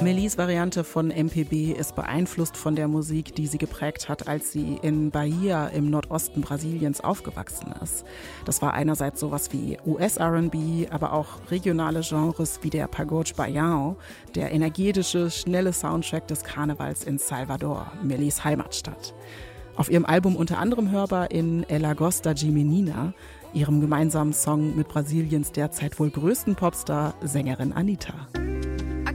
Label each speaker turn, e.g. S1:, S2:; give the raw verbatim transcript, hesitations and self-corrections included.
S1: Melys Variante von M P B ist beeinflusst von der Musik, die sie geprägt hat, als sie in Bahia im Nordosten Brasiliens aufgewachsen ist. Das war einerseits sowas wie U S-R and B, aber auch regionale Genres wie der Pagode Baião, der energetische, schnelle Soundtrack des Karnevals in Salvador, Melys Heimatstadt. Auf ihrem Album unter anderem hörbar in Ela Gosta de Menina, ihrem gemeinsamen Song mit Brasiliens derzeit wohl größten Popstar, Sängerin Anitta.